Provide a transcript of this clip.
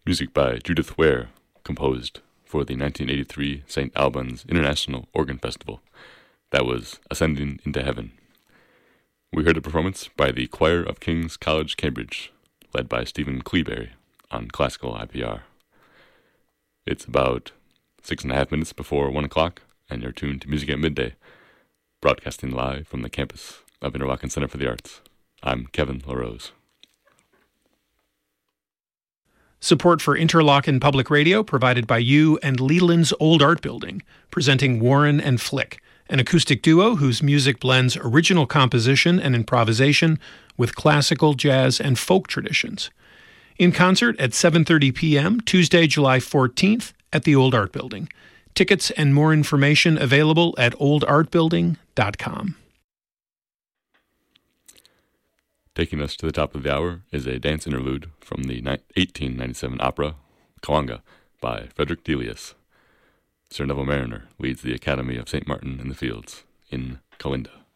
Music by Judith Ware, composed for the 1983 St. Albans International Organ Festival. That was Ascending into Heaven. We heard a performance by the Choir of King's College, Cambridge, led by Stephen Cleaberry on classical IPR. It's about 6.5 minutes before 1 o'clock, and you're tuned to Music at Midday, broadcasting live from the campus of Interlochen Center for the Arts. I'm Kevin LaRose. Support for Interlochen Public Radio provided by you and Leland's Old Art Building, presenting Warren and Flick, an acoustic duo whose music blends original composition and improvisation with classical, jazz, and folk traditions. In concert at 7:30 p.m., Tuesday, July 14th, at the Old Art Building. Tickets and more information available at oldartbuilding.com. Taking us to the top of the hour is a dance interlude from the 1897 opera Kawanga by Frederick Delius. Sir Neville Mariner leads the Academy of St. Martin in the Fields in Kalinda.